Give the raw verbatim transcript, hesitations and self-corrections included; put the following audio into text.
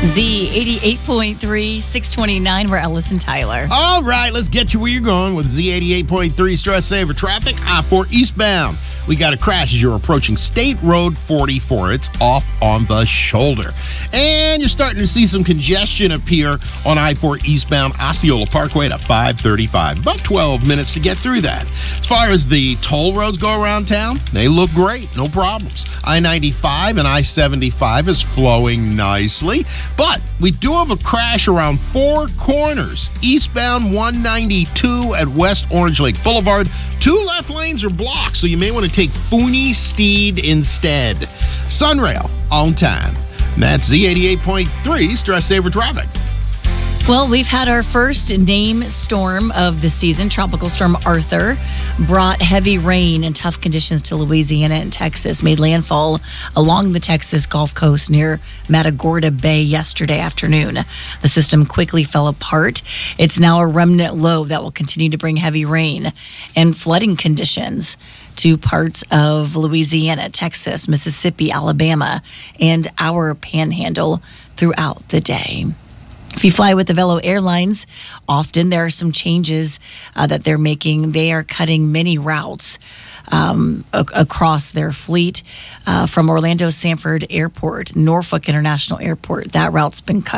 Z eighty-eight point three, six twenty-nine, we're Ellis and Tyler. All right, let's get you where you're going with Z eighty-eight point three Stress Saver Traffic. I four eastbound. We got a crash as you're approaching State Road forty-four. It's off on the shoulder. And you're starting to see some congestion appear on I four eastbound Osceola Parkway at five thirty-five. About twelve minutes to get through that. As far as the toll roads go around town, they look great. No problems. I ninety-five and I seventy-five is flowing nicely. But we do have a crash around Four Corners, eastbound one ninety-two at West Orange Lake Boulevard. Two left lanes are blocked, so you may want to take Fooney Steed instead. Sunrail, on time. That's Z eighty-eight point three Stress Saver Traffic. Well, we've had our first named storm of the season. Tropical Storm Arthur brought heavy rain and tough conditions to Louisiana and Texas, made landfall along the Texas Gulf Coast near Matagorda Bay yesterday afternoon. The system quickly fell apart. It's now a remnant low that will continue to bring heavy rain and flooding conditions to parts of Louisiana, Texas, Mississippi, Alabama, and our panhandle throughout the day. If you fly with the Velo Airlines, often there are some changes uh, that they're making. They are cutting many routes um, a- across their fleet uh, from Orlando Sanford Airport, Norfolk International Airport. That route's been cut.